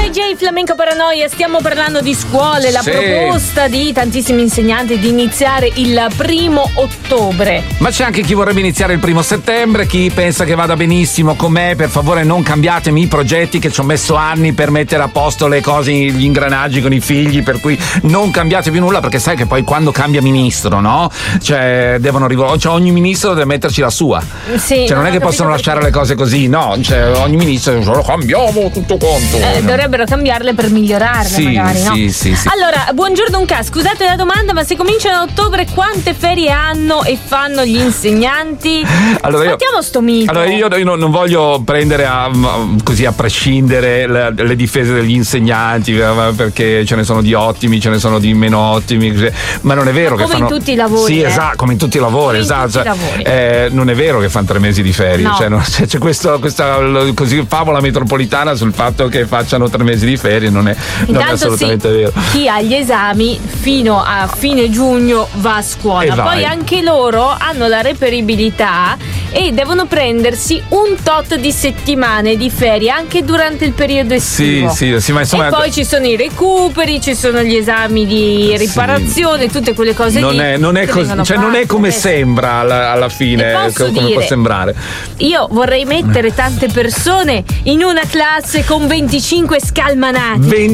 DJ Flamenco Paranoia, stiamo parlando di scuole, la proposta di tantissimi insegnanti di iniziare il 1° ottobre. Ma c'è anche chi vorrebbe iniziare il 1° settembre, chi pensa che vada benissimo con me. Per favore non cambiatemi i progetti, che ci ho messo anni per mettere a posto le cose, gli ingranaggi con i figli, per cui non cambiate più nulla, perché sai che poi quando cambia ministro, no? Cioè ogni ministro deve metterci la sua. Sì, cioè non è che possono lasciare le cose così, no? Cioè ogni ministro lo cambiamo tutto quanto. Dovrebbero cambiarle per migliorarle, magari, no? Sì. Allora, buongiorno Unca, scusate la domanda, ma se cominciano a ottobre quante ferie hanno e fanno gli insegnanti? Allora Sfattiamo sto mito. Allora io non voglio prendere così a prescindere le difese degli insegnanti, perché ce ne sono di ottimi, ce ne sono di meno ottimi, ma non è vero che fanno... Come in tutti i lavori. Sì, esatto, come in tutti i lavori, esatto. Non è vero che fanno 3 mesi di ferie, no. C'è questa così favola metropolitana sul fatto che facciano 3 mesi di ferie, non è assolutamente vero. Chi ha gli esami fino a fine giugno va a scuola, poi anche loro hanno la reperibilità e devono prendersi un tot di settimane di ferie anche durante il periodo estivo. Sì, ma insomma, e poi ci sono i recuperi, ci sono gli esami di riparazione, tutte quelle cose non è come sembra alla fine, come può sembrare. Io vorrei mettere tante persone in una classe con 25 scalmanati.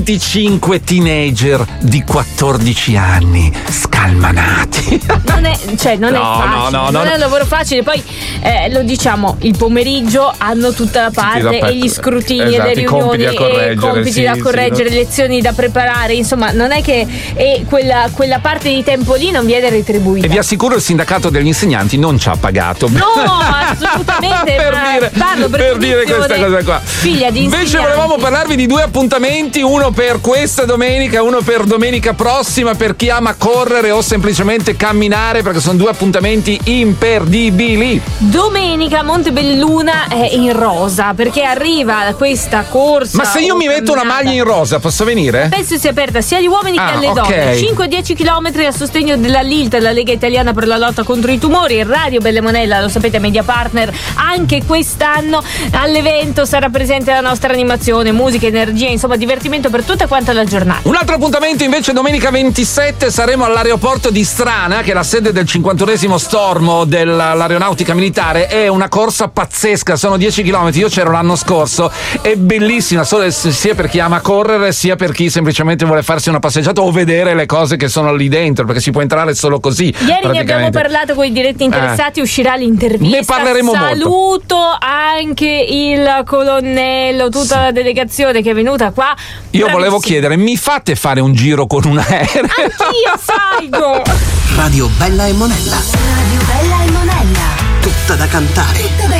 25 teenager di 14 anni scalmanati. Non è facile, non è un lavoro facile. Poi lo diciamo, il pomeriggio hanno tutta la parte e gli scrutini e le riunioni e compiti da correggere, lezioni da preparare, insomma non è che quella parte di tempo lì non viene retribuita. E vi assicuro, il sindacato degli insegnanti non ci ha pagato. No, assolutamente. per dire questa cosa qua. Figlia di Invece volevamo parlarvi di 2 appuntamenti, uno per questa domenica, uno per domenica prossima, per chi ama correre o semplicemente camminare, perché sono 2 appuntamenti imperdibili. Domenica Montebelluna è in rosa, perché arriva questa corsa. Ma se io mi metto una maglia in rosa posso venire? Penso sia aperta sia agli uomini che alle donne. 5-10 km a sostegno della LILT, la Lega Italiana per la lotta contro i tumori. Radio Belle Monella, lo sapete, media partner anche quest'anno. All'evento sarà presente la nostra animazione, musica, energia, insomma divertimento per tutta quanta la giornata. Un altro appuntamento invece domenica 27 saremo all'aeroporto di Strana, che è la sede del 51esimo stormo dell'aeronautica militare. È una corsa pazzesca, sono 10 km, io c'ero l'anno scorso, è bellissima, sia per chi ama correre sia per chi semplicemente vuole farsi una passeggiata o vedere le cose che sono lì dentro, perché si può entrare solo così. Ieri ne abbiamo parlato con i diretti interessati, uscirà l'intervista. Ne parleremo molto. Saluto anche il colonnello, tutta la delegazione che è venuta qua. Io volevo chiedere, mi fate fare un giro con un aereo? Anch'io salgo. Radio Bella e Monella. Radio Bella e Monella. Tutta da cantare.